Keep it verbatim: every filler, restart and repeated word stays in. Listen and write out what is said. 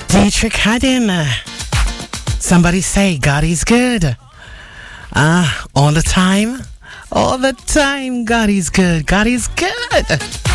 Dietrich Haddon. Somebody say God is good. Ah, all the time. All the time, God is good. God is good.